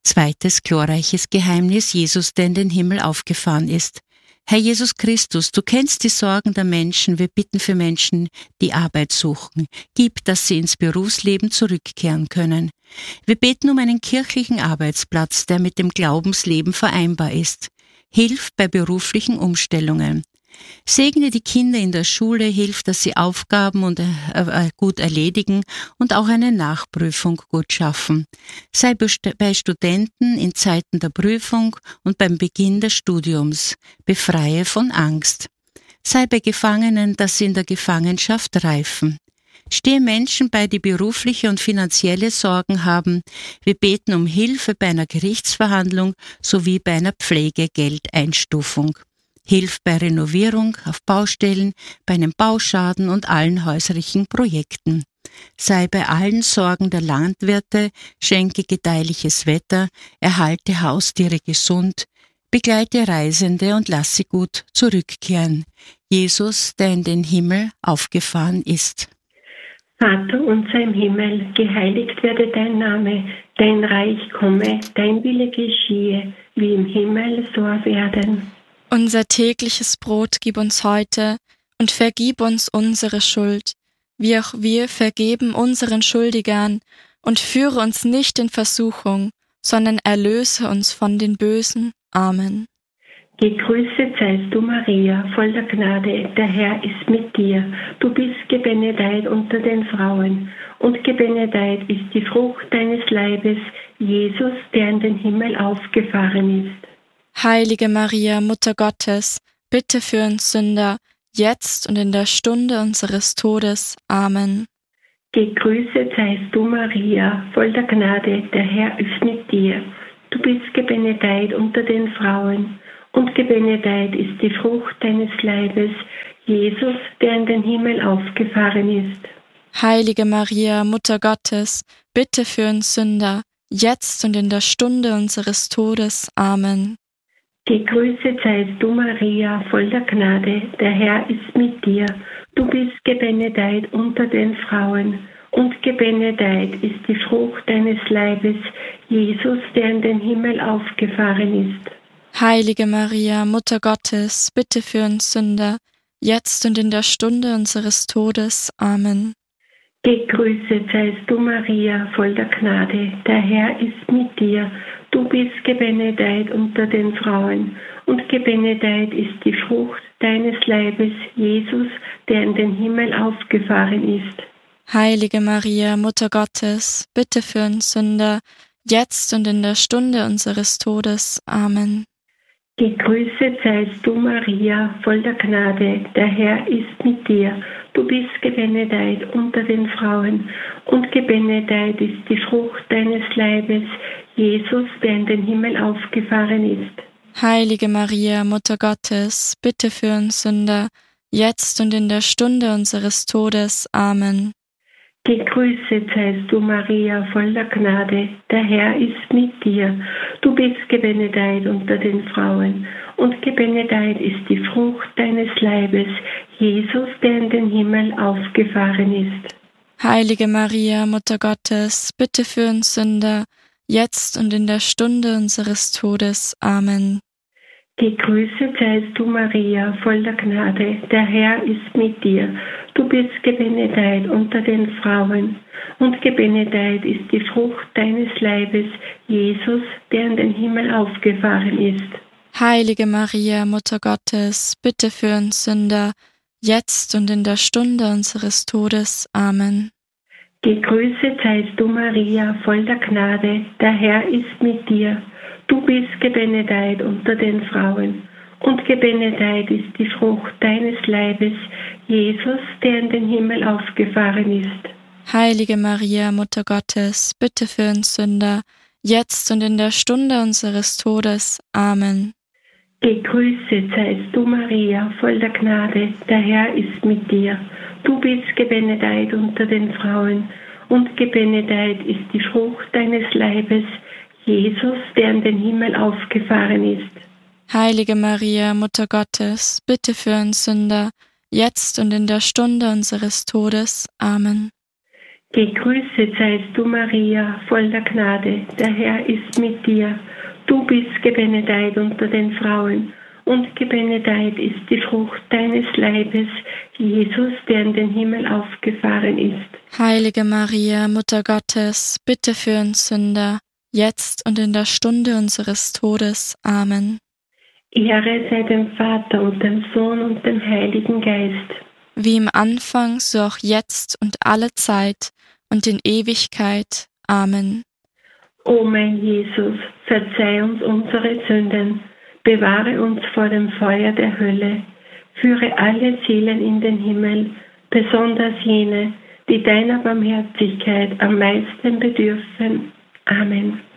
Zweites glorreiches Geheimnis: Jesus, der in den Himmel aufgefahren ist. Herr Jesus Christus, du kennst die Sorgen der Menschen. Wir bitten für Menschen, die Arbeit suchen. Gib, dass sie ins Berufsleben zurückkehren können. Wir beten um einen kirchlichen Arbeitsplatz, der mit dem Glaubensleben vereinbar ist. Hilf bei beruflichen Umstellungen. Segne die Kinder in der Schule, hilf, dass sie Aufgaben gut erledigen und auch eine Nachprüfung gut schaffen. Sei bei Studenten in Zeiten der Prüfung und beim Beginn des Studiums. Befreie von Angst. Sei bei Gefangenen, dass sie in der Gefangenschaft reifen. Stehe Menschen bei, die berufliche und finanzielle Sorgen haben. Wir beten um Hilfe bei einer Gerichtsverhandlung sowie bei einer Pflegegeldeinstufung. Hilf bei Renovierung, auf Baustellen, bei einem Bauschaden und allen häuslichen Projekten. Sei bei allen Sorgen der Landwirte, schenke gedeihliches Wetter, erhalte Haustiere gesund, begleite Reisende und lass sie gut zurückkehren. Jesus, der in den Himmel aufgefahren ist. Vater unser im Himmel, geheiligt werde dein Name, dein Reich komme, dein Wille geschehe, wie im Himmel so auf Erden. Unser tägliches Brot gib uns heute und vergib uns unsere Schuld, wie auch wir vergeben unseren Schuldigern, und führe uns nicht in Versuchung, sondern erlöse uns von den Bösen. Amen. Gegrüßet seist du, Maria, voll der Gnade, der Herr ist mit dir. Du bist gebenedeit unter den Frauen, und gebenedeit ist die Frucht deines Leibes, Jesus, der in den Himmel aufgefahren ist. Heilige Maria, Mutter Gottes, bitte für uns Sünder, jetzt und in der Stunde unseres Todes. Amen. Gegrüßet seist du, Maria, voll der Gnade, der Herr ist mit dir. Du bist gebenedeit unter den Frauen, und gebenedeit ist die Frucht deines Leibes, Jesus, der in den Himmel aufgefahren ist. Heilige Maria, Mutter Gottes, bitte für uns Sünder, jetzt und in der Stunde unseres Todes. Amen. Gegrüßet seist du, Maria, voll der Gnade, der Herr ist mit dir. Du bist gebenedeit unter den Frauen, und gebenedeit ist die Frucht deines Leibes, Jesus, der in den Himmel aufgefahren ist. Heilige Maria, Mutter Gottes, bitte für uns Sünder, jetzt und in der Stunde unseres Todes. Amen. Gegrüßet seist du, Maria, voll der Gnade, der Herr ist mit dir. Du bist gebenedeit unter den Frauen, und gebenedeit ist die Frucht deines Leibes, Jesus, der in den Himmel aufgefahren ist. Heilige Maria, Mutter Gottes, bitte für uns Sünder, jetzt und in der Stunde unseres Todes. Amen. Gegrüßet seist du, Maria, voll der Gnade, der Herr ist mit dir. Du bist gebenedeit unter den Frauen, und gebenedeit ist die Frucht deines Leibes, Jesus, der in den Himmel aufgefahren ist. Heilige Maria, Mutter Gottes, bitte für uns Sünder, jetzt und in der Stunde unseres Todes. Amen. Gegrüßet seist du, Maria, voll der Gnade, der Herr ist mit dir. Du bist gebenedeit unter den Frauen, und gebenedeit ist die Frucht deines Leibes, Jesus, der in den Himmel aufgefahren ist. Heilige Maria, Mutter Gottes, bitte für uns Sünder, jetzt und in der Stunde unseres Todes. Amen. Gegrüßet seist du, Maria, voll der Gnade, der Herr ist mit dir. Du bist gebenedeit unter den Frauen, und gebenedeit ist die Frucht deines Leibes, Jesus, der in den Himmel aufgefahren ist. Heilige Maria, Mutter Gottes, bitte für uns Sünder, jetzt und in der Stunde unseres Todes. Amen. Gegrüßet seist du, Maria, voll der Gnade, der Herr ist mit dir. Du bist gebenedeit unter den Frauen, und gebenedeit ist die Frucht deines Leibes, Jesus, der in den Himmel aufgefahren ist. Heilige Maria, Mutter Gottes, bitte für uns Sünder, jetzt und in der Stunde unseres Todes. Amen. Gegrüßet seist du, Maria, voll der Gnade, der Herr ist mit dir. Du bist gebenedeit unter den Frauen, und gebenedeit ist die Frucht deines Leibes, Jesus, der in den Himmel aufgefahren ist. Heilige Maria, Mutter Gottes, bitte für uns Sünder, jetzt und in der Stunde unseres Todes. Amen. Gegrüßet seist du, Maria, voll der Gnade, der Herr ist mit dir. Du bist gebenedeit unter den Frauen, und gebenedeit ist die Frucht deines Leibes, Jesus, der in den Himmel aufgefahren ist. Heilige Maria, Mutter Gottes, bitte für uns Sünder, jetzt und in der Stunde unseres Todes. Amen. Ehre sei dem Vater und dem Sohn und dem Heiligen Geist. Wie im Anfang, so auch jetzt und alle Zeit und in Ewigkeit. Amen. O mein Jesus, verzeih uns unsere Sünden, bewahre uns vor dem Feuer der Hölle, führe alle Seelen in den Himmel, besonders jene, die deiner Barmherzigkeit am meisten bedürfen. Amen.